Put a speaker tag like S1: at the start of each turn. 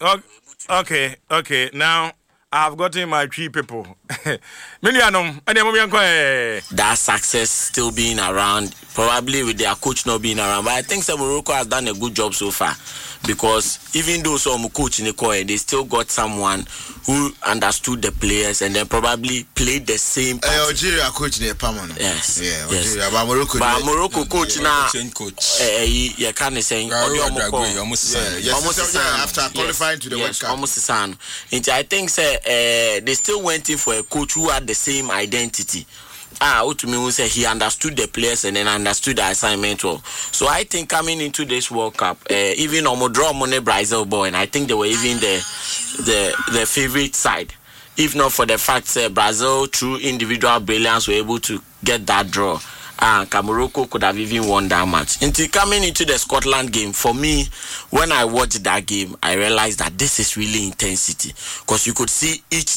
S1: Okay. Now I've gotten my 3 people.
S2: That success still being around, probably with their coach not being around. But I think Morocco has done a good job so far. Because even though some coach in the core, they still got someone who understood the players and then probably played the same.
S3: Algeria coach in permanent.
S2: Yes.
S3: Yeah. Algeria, but
S2: Morocco coach now. You can't say
S3: almost after qualifying to the World Cup.
S2: Almost. I think they still went in for a coach who had the same identity. Ultimately say he understood the players and then understood the assignment well. So I think coming into this World Cup, even Omodro Mone Brazil boy, and I think they were even the favorite side. If not for the fact that Brazil through individual brilliance were able to get that draw. Morocco could have even won that match. Until coming into the Scotland game, for me, when I watched that game, I realized that this is really intensity. Because you could see each